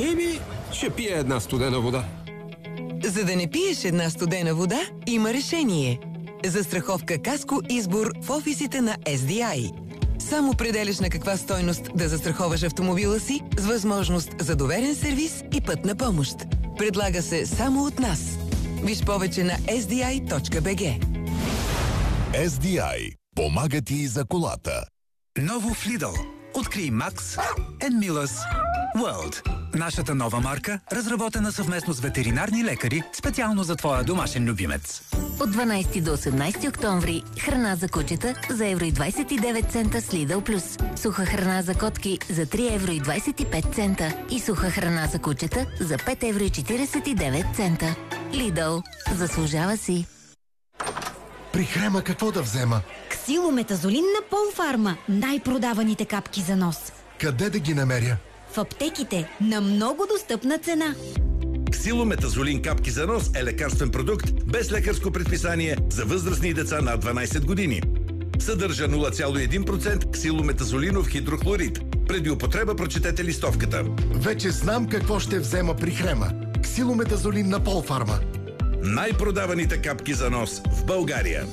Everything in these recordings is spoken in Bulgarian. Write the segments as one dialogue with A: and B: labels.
A: Ще пия една студена вода.
B: За да не пиеш една студена вода, има решение. Застраховка Каско Избор в офисите на SDI. Сам определяш на каква стойност да застраховаш автомобила си с възможност за доверен сервис и пътна помощ. Предлага се само от нас. Виж повече на sdi.bg.
C: SDI. Помага ти за колата.
D: Ново в Lidl. Открий Макс and Miller's World. Нашата нова марка, разработена съвместно с ветеринарни лекари, специално за твоя домашен любимец.
E: От 12 до 18 октомври храна за кучета за €29 с Lidl Plus. Суха храна за котки за €3,25 и суха храна за кучета за €5,49. Lidl. Заслужава си.
F: При Хрема какво да взема?
G: Ксилометазолин на Полфарма. Най-продаваните капки за нос.
F: Къде да ги намеря?
G: В аптеките на много достъпна цена.
H: Ксилометазолин капки за нос е лекарствен продукт без лекарско предписание за възрастни и деца над 12 години. Съдържа 0,1% ксилометазолинов хидрохлорид. Преди употреба прочетете листовката.
F: Вече знам какво ще взема при Хрема. Ксилометазолин на Полфарма.
H: Най-продаваните капки за нос в България.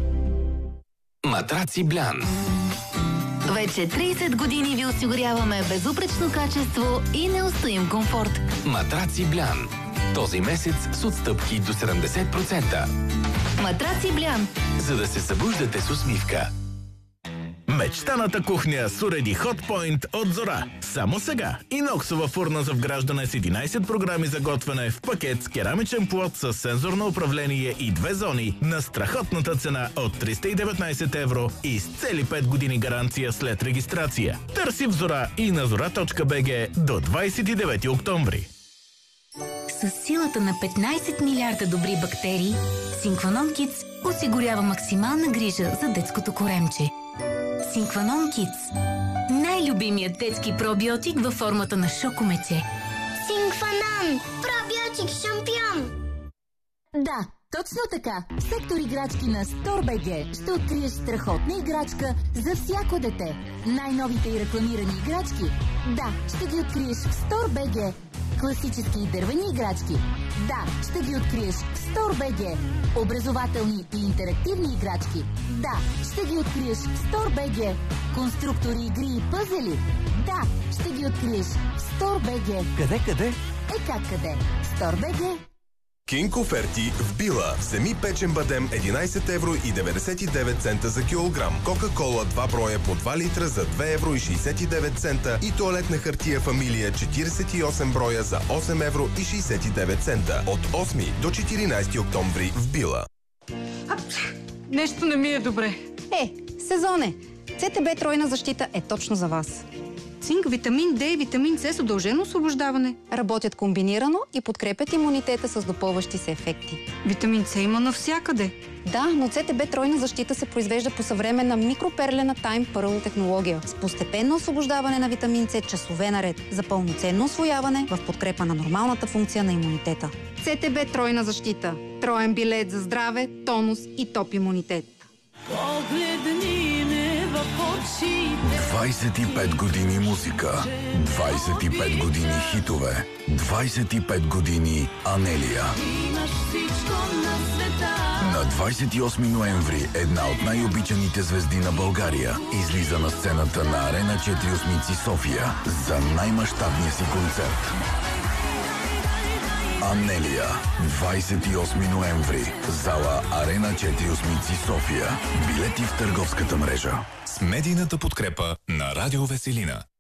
C: Матраци Блян.
E: Вече 30 години ви осигуряваме безупречно качество и неустоим комфорт.
C: Матраци Блян. Този месец с отстъпки до 70%.
E: Матраци Блян.
C: За да се събуждате с усмивка.
I: Мечтаната кухня с уреди Hotpoint от Зора. Само сега. Иноксова фурна за вграждане с 11 програми за готвене в пакет с керамичен плод с сензорно управление и 2 зони на страхотната цена от €319 и с цели 5 години гаранция след регистрация. Търси в Зора и на zora.bg до 29 октомври.
E: С силата на 15 милиарда добри бактерии, Синкванон Кидс осигурява максимална грижа за детското коремче. Синкванон Кидс. Най-любимият детски пробиотик във формата на шокомече.
J: Синкванон! Пробиотик шампион!
E: Да, точно така. В сектор играчки на StoreBG ще откриеш страхотна играчка за всяко дете. Най-новите и рекламирани играчки? Да, ще ги откриеш в StoreBG. Класически и дървени играчки? Да, ще ги откриеш в StoreBG. Образователни и интерактивни играчки? Да, ще ги откриеш в StoreBG. Конструктори, игри и пъзели? Да, ще ги откриеш в StoreBG.
D: Къде?
E: Как къде? StoreBG.
C: Кинг оферти в Била. Вземи печен бадем 11,99 € за килограм. Кока-кола 2 броя по 2 литра за 2,69 € и тоалетна хартия Фамилия 48 броя за 8,69 € от 8 до 14 октомври в Била.
K: Нещо не ми е добре.
L: Сезон е. ЦТБ тройна защита е точно за вас.
K: Цинк, витамин Д и витамин С с удължено освобождаване.
L: Работят комбинирано и подкрепят имунитета с допълващи се ефекти.
K: Витамин С има навсякъде.
L: Да, но ЦТБ тройна защита се произвежда по съвременна микроперлена Time Pearl технология с постепенно освобождаване на витамин С часове наред за пълноценно усвояване в подкрепа на нормалната функция на имунитета.
K: ЦТБ тройна защита. Троен билет за здраве, тонус и топ имунитет.
C: 25 години музика, 25 години хитове, 25 години Анелия. На 28 ноември една от най-обичаните звезди на България излиза на сцената на Арена 4 София за най-мащабния си концерт. Анелия, 28 ноември, зала Арена 4 София. Билети в търговската мрежа.
M: С медийната подкрепа на Радио Веселина.